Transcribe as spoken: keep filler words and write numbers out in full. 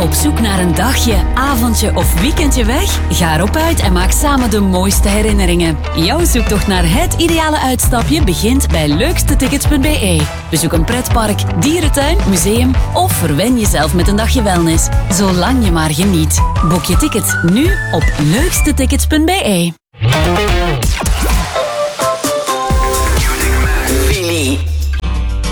Op zoek naar een dagje, avondje of weekendje weg? Ga erop uit en maak samen de mooiste herinneringen. Jouw zoektocht naar het ideale uitstapje begint bij leukstetickets punt b e. Bezoek een pretpark, dierentuin, museum of verwen jezelf met een dagje wellness. Zolang je maar geniet. Boek je ticket nu op leukstetickets punt b e.